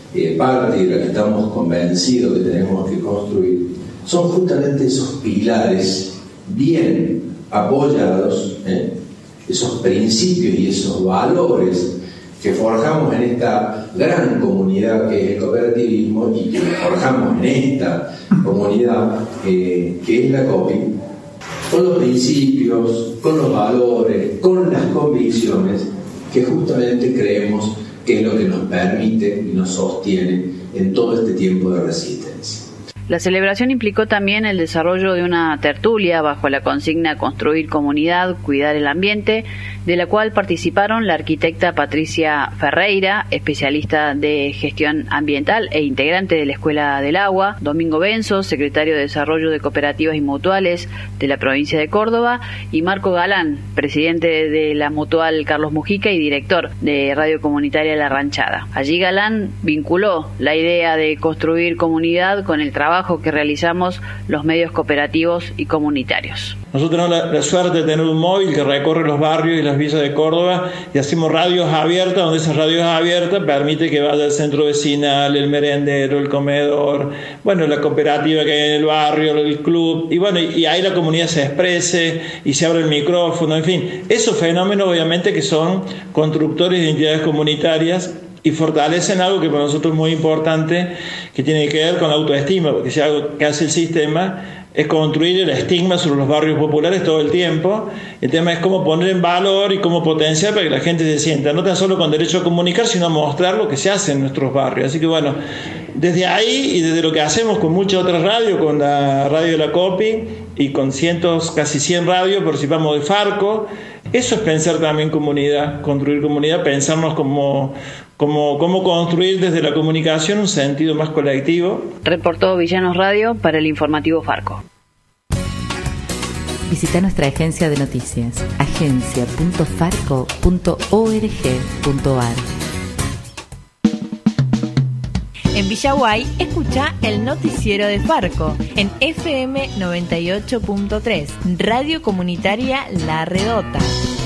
parte de la que estamos convencidos que tenemos que construir, son justamente esos pilares bien apoyados, esos principios y esos valores que forjamos en esta gran comunidad que es el cooperativismo y que forjamos en esta comunidad que es la COPI, con los principios, con los valores, con las convicciones que justamente creemos que es lo que nos permite y nos sostiene en todo este tiempo de resistencia. La celebración implicó también el desarrollo de una tertulia bajo la consigna Construir comunidad, cuidar el ambiente, de la cual participaron la arquitecta Patricia Ferreira, especialista de gestión ambiental e integrante de la Escuela del Agua, Domingo Benzo, secretario de Desarrollo de Cooperativas y Mutuales de la provincia de Córdoba, y Marco Galán, presidente de la Mutual Carlos Mujica y director de Radio Comunitaria La Ranchada. Allí Galán vinculó la idea de construir comunidad con el trabajo que realizamos los medios cooperativos y comunitarios. Nosotros tenemos la suerte de tener un móvil que recorre los barrios y las villas de Córdoba y hacemos radios abiertas, donde esas radios abiertas permite que vaya el centro vecinal, el merendero, el comedor, bueno, la cooperativa que hay en el barrio, el club, y bueno, y ahí la comunidad se exprese y se abre el micrófono, en fin, esos fenómenos obviamente que son constructores de identidades comunitarias y fortalecen algo que para nosotros es muy importante, que tiene que ver con la autoestima, porque si algo que hace el sistema es construir el estigma sobre los barrios populares todo el tiempo. El tema es cómo poner en valor y cómo potenciar para que la gente se sienta, no tan solo con derecho a comunicar, sino a mostrar lo que se hace en nuestros barrios. Así que bueno, desde ahí y desde lo que hacemos con muchas otras radios, con la radio de la COPI y con casi 100 radios, participamos de Farco. Eso es pensar también comunidad, construir comunidad, pensarnos cómo construir desde la comunicación un sentido más colectivo. Reportó Villanos Radio para el informativo Farco. Visita nuestra agencia de noticias, agencia.farco.org.ar. En Villaguay, escucha el noticiero de Farco en FM 98.3, Radio Comunitaria La Redota.